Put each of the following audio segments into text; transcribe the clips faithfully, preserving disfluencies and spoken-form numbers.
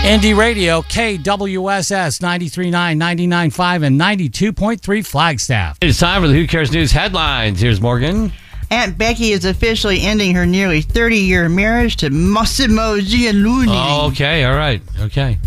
Indie Radio, K W S S ninety-three point nine, ninety-nine point five, and ninety-two point three Flagstaff. It's time for the Who Cares News headlines. Here's Morgan. Aunt Becky is officially ending her nearly thirty-year marriage to Massimo Giannulli. Oh, okay, all right, okay.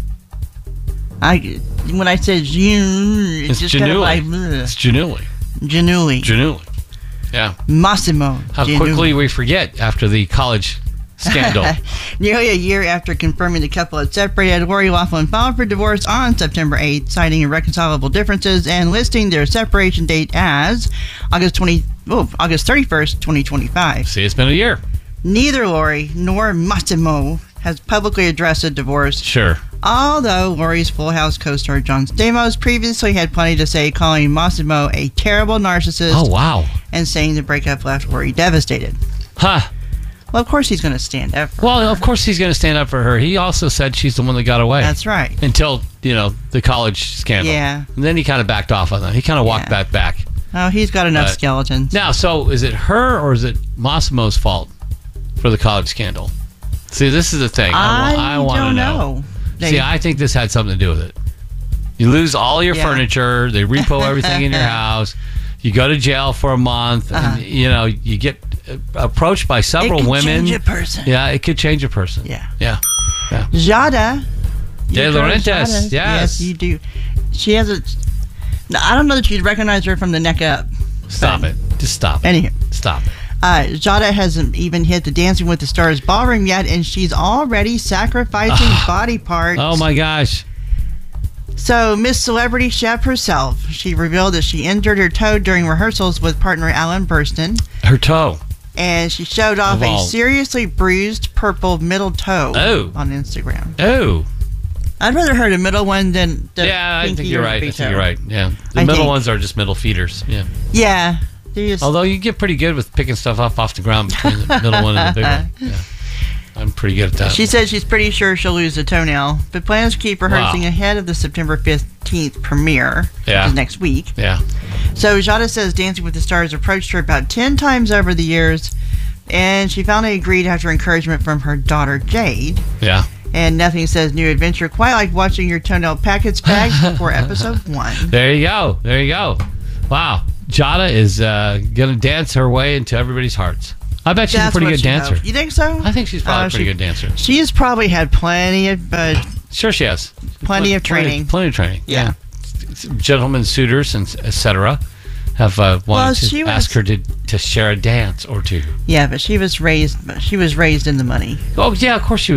I when I said Giannulli, it's, It's just kind of like Giannulli. ugh. It's Giannulli. Giannulli. Giannulli. Yeah. Massimo. How Giannulli. quickly we forget after the college scandal. Nearly a year after confirming the couple had separated, Lori Loughlin filed for divorce on September eighth, citing irreconcilable differences and listing their separation date as August twentieth, oh, August thirty-first, twenty twenty-five. See, it's been a year. Neither Lori nor Massimo has publicly addressed a divorce. Sure. Although Lori's Full House co-star John Stamos previously had plenty to say, calling Massimo a terrible narcissist. Oh, wow. And saying the breakup left Lori devastated. Huh. Well, of course he's going to stand up for Well, her. of course he's going to stand up for her. He also said she's the one that got away. That's right. Until, you know, the college scandal. Yeah. And then he kind of backed off on that. He kind of walked Yeah. that back. Oh, he's got enough But- skeletons. Now, so is it her or is it Massimo's fault for the college scandal? See, this is the thing. I, wa- I want to don't know. know. They- See, I think this had something to do with it. You lose all your Yeah. furniture. They repo everything in your house. You go to jail for a month. Uh-huh. And, you know, you get uh, approached by several it could women. change a person. Yeah, it could change a person. Yeah. Yeah. Yeah. Jada. De You know Laurentiis, Jada? yes. Yes, you do. She has a... Now, I don't know that you'd recognize her from the neck up. Stop but- it. Just stop it. Anyhow. Stop it. Uh, Jada hasn't even hit the Dancing with the Stars ballroom yet, and she's already sacrificing body parts. Oh, my gosh. So, Miss Celebrity Chef herself, she revealed that she injured her toe during rehearsals with partner Alan Burston, Her toe. and she showed off Of a all- seriously bruised purple middle toe Oh. on Instagram. Oh. I'd rather hurt a middle one than the Yeah, I pinky think you're or right. I big think toe. you're right. Yeah. The I middle think. ones are just middle feeders. Yeah. Yeah. They're just, Although you get pretty good with picking stuff up off the ground between the middle one and the big one. Yeah. I'm pretty good at that. she said she's pretty sure she'll lose a toenail, but plans to keep rehearsing Wow. ahead of the September fifteenth premiere, Yeah. which is next week. Yeah. So Jada says Dancing with the Stars approached her about ten times over the years, and she finally agreed after encouragement from her daughter Jade. Yeah. And nothing says new adventure quite like watching your toenail pack its bags before episode one. There you go. There you go. Wow. Jada is uh, going to dance her way into everybody's hearts. I bet she's That's a pretty what good she dancer. hopes. You think so? I think she's probably Uh, a pretty she- good dancer. She's probably had plenty of uh, Sure she has. Plenty of Plenty- training. Plenty of training. Yeah. Gentlemen suitors and et cetera have uh, wanted Well, to she was- ask her to, to share a dance or two. yeah, but she was raised she was raised in the money. Oh, yeah, of course she was.